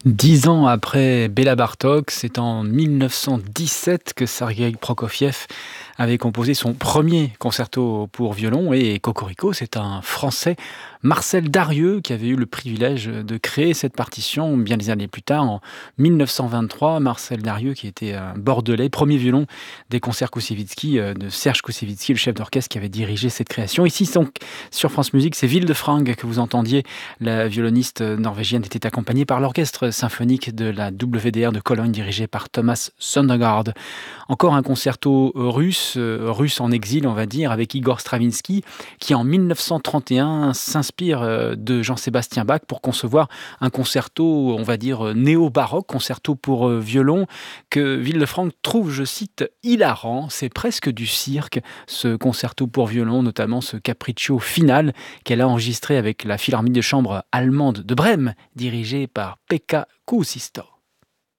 10 ans après Béla Bartók, c'est en 1917 que Sergueï Prokofiev avait composé son premier concerto pour violon et Cocorico, c'est un Français, Marcel Darieux, qui avait eu le privilège de créer cette partition bien des années plus tard, en 1923. Marcel Darieux, qui était un Bordelais, premier violon des concerts Koussevitzky de Serge Koussevitzky, le chef d'orchestre qui avait dirigé cette création. Ici, donc, sur France Musique, c'est Ville de Frangue que vous entendiez. La violoniste norvégienne était accompagnée par l'orchestre symphonique de la WDR de Cologne dirigé par Thomas Søndergaard. Encore un concerto russe en exil on va dire, avec Igor Stravinsky qui en 1931 s'inspire de Jean-Sébastien Bach pour concevoir un concerto, on va dire néo-baroque, concerto pour violon que Villefranche trouve, je cite, hilarant. C'est presque du cirque, ce concerto pour violon, notamment ce capriccio final qu'elle a enregistré avec la Philharmonie de chambre allemande de Brême, dirigée par Pekka Kuusisto.